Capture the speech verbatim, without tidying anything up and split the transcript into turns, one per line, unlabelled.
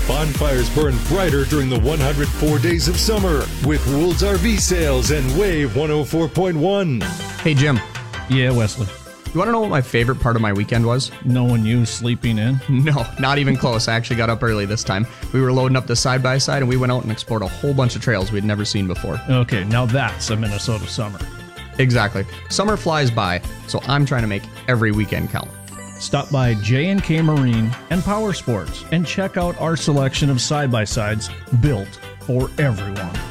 Bonfires burn brighter during the one hundred four days of summer with Woold's R V sales and Wave one oh four point one.
Hey, Jim.
Yeah, Wesley.
You want to know what my favorite part of my weekend was?
Knowing you sleeping in?
No, not even close. I actually got up early this time. We were loading up the side-by-side, and we went out and explored a whole bunch of trails we'd never seen before.
Okay, now that's a Minnesota summer.
Exactly. Summer flies by, so I'm trying to make every weekend count.
Stop by J and K Marine and Power Sports and check out our selection of side-by-sides built for everyone.